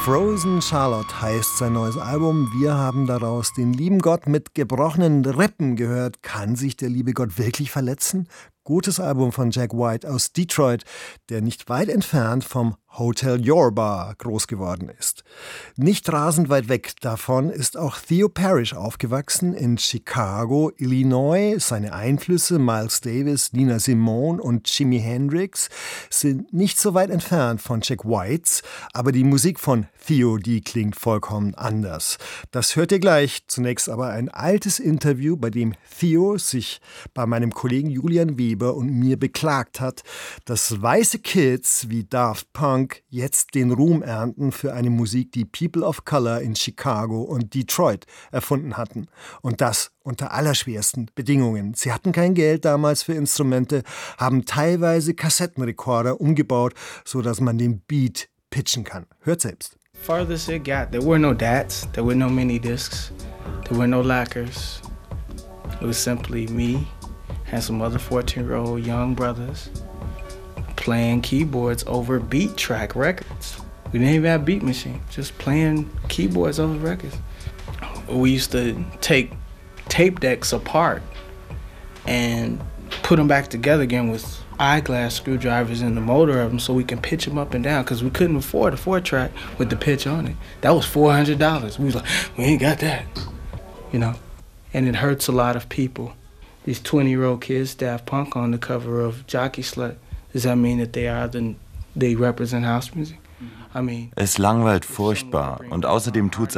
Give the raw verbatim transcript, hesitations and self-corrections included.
Frozen Charlotte heißt sein neues Album. Wir haben daraus den lieben Gott mit gebrochenen Rippen gehört. Kann sich der liebe Gott wirklich verletzen? Gutes Album von Jack White aus Detroit, der nicht weit entfernt vom Hotel Yorba groß geworden ist. Nicht rasend weit weg davon ist auch Theo Parrish aufgewachsen in Chicago, Illinois. Seine Einflüsse Miles Davis, Nina Simone und Jimi Hendrix sind nicht so weit entfernt von Jack Whites, aber die Musik von Theo, die klingt vollkommen anders. Das hört ihr gleich. Zunächst aber ein altes Interview, bei dem Theo sich bei meinem Kollegen Julian Weber und mir beklagt hat, dass weiße Kids wie Daft Punk jetzt den Ruhm ernten für eine Musik, die People of Color in Chicago und Detroit erfunden hatten. Und das unter allerschwersten Bedingungen. Sie hatten kein Geld damals für Instrumente, haben teilweise Kassettenrekorder umgebaut, sodass man den Beat pitchen kann. Hört selbst. Farthest it got, there were no D A Ts, there were no mini discs, there were no lacquers. It was simply me and some other fourteen-year-old young brothers playing keyboards over beat track records. We didn't even have beat machine, just playing keyboards over records. We used to take tape decks apart and put them back together again with eyeglass screwdrivers in the motor of them so we can pitch them up and down, because we couldn't afford a four track with the pitch on it. That was four hundred dollars. We was like, we ain't got that, you know? And it hurts a lot of people. These twenty-year-old kids, Daft Punk on the cover of Jockey Slut. Does that mean that they are the, they represent house music? I mean, es langweilt furchtbar und außerdem tut's